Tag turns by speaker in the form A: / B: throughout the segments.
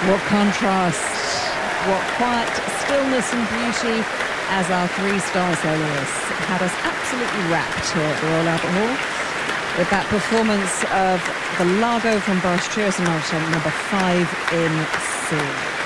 A: What contrast, what quiet stillness and beauty as our three-star soloists had us absolutely wrapped here at the Royal Albert Hall with that performance of the Largo from Bosch Trio Sonata number 5 in C.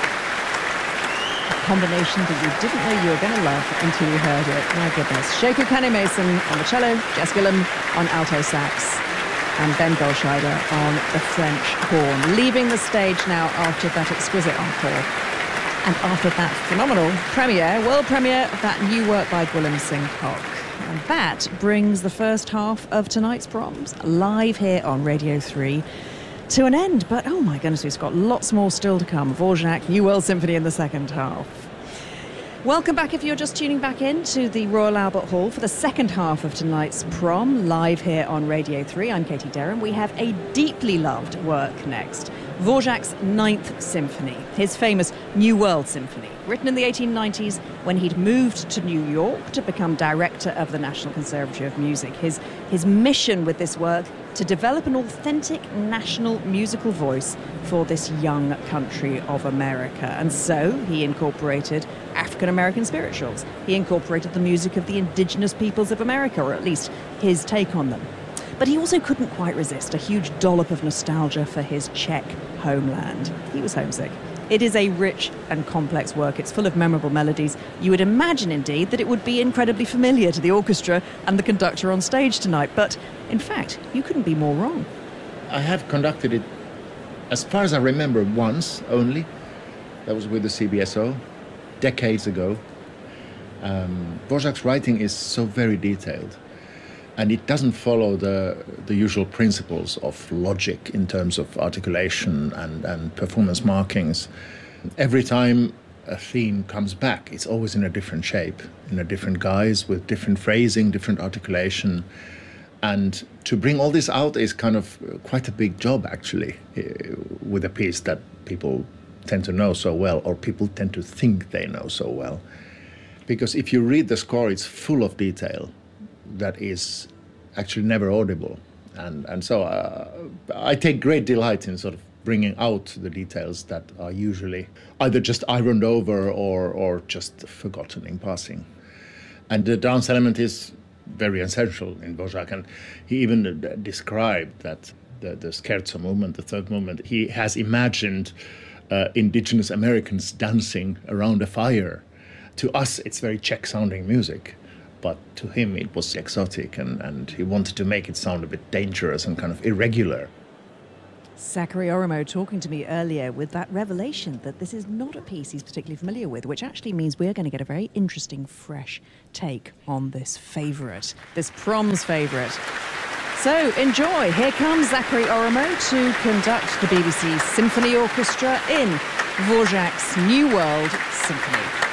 A: A combination that you didn't know you were going to love until you heard it. My goodness. Sheku Kanneh-Mason on the cello, Jess Gillam on alto sax, and Ben Goldscheider on the French horn, leaving the stage now after that exquisite encore. And after that phenomenal premiere, world premiere of that new work by Gwilym Singh Cock. And that brings the first half of tonight's proms, live here on Radio 3, to an end. But oh my goodness, we've got lots more still to come. Dvorak, New World Symphony in the second half. Welcome back if you're just tuning back in to the Royal Albert Hall for the second half of tonight's prom, live here on Radio 3. I'm Katie Derham. We have a deeply loved work next. Dvorak's Ninth Symphony, his famous New World Symphony, written in the 1890s when he'd moved to New York to become director of the National Conservatory of Music. His mission with this work, to develop an authentic national musical voice for this young country of America. And so he incorporated African-American spirituals. He incorporated the music of the indigenous peoples of America, or at least his take on them. But he also couldn't quite resist a huge dollop of nostalgia for his Czech homeland. He was homesick. It is a rich and complex work. It's full of memorable melodies. You would imagine, indeed, that it would be incredibly familiar to the orchestra and the conductor on stage tonight. But, in fact, you couldn't be more wrong.
B: I have conducted it, as far as I remember, once only. That was with the CBSO, decades ago. Dvorak's writing is so very detailed. And it doesn't follow the usual principles of logic in terms of articulation and performance markings. Every time a theme comes back, it's always in a different shape, in a different guise, with different phrasing, different articulation. And to bring all this out is kind of quite a big job, actually, with a piece that people tend to know so well, or people tend to think they know so well. Because if you read the score, it's full of detail that is actually never audible. And so I take great delight in sort of bringing out the details that are usually either just ironed over or just forgotten in passing. And the dance element is very essential in Dvorak, and he even described that the scherzo movement, the third movement, he has imagined indigenous Americans dancing around a fire. To us, it's very Czech-sounding music. But to him, it was exotic, and he wanted to make it sound a bit dangerous and kind of irregular.
A: Zachary Oromo talking to me earlier with that revelation that this is not a piece he's particularly familiar with, which actually means we're going to get a very interesting, fresh take on this favourite, this prom's favourite. So enjoy. Here comes Zachary Oromo to conduct the BBC Symphony Orchestra in Dvorak's New World Symphony.